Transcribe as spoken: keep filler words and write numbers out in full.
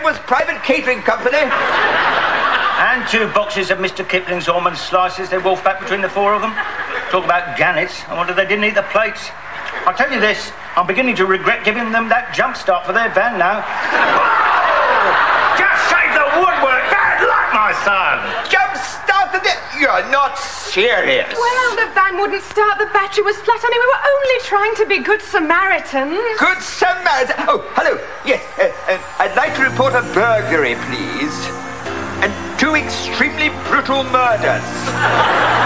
Kenworth Private Catering Company. And two boxes of Mister Kipling's almond slices. They wolfed back between the four of them. Talk about gannets. I wonder they didn't eat the plates. I'll tell you this, I'm beginning to regret giving them that jump start for their van now. Just save the woodwork. Bad luck, my son. Jump started it? You're not serious. Well, the van wouldn't start. The battery was flat. I mean, we were only trying to be good Samaritans. Good Samaritan. Oh, hello. Yes, uh, uh, I'd like to report a burglary, please. And two extremely brutal murders.